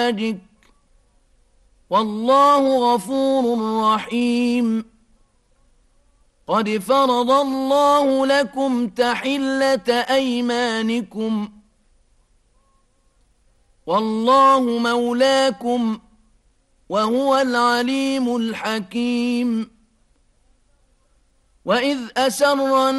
أزواجك والله غفور رحيم قد فرض الله لكم تحلة أيمانكم والله مولاكم وهو العليم الحكيم وإذ أسر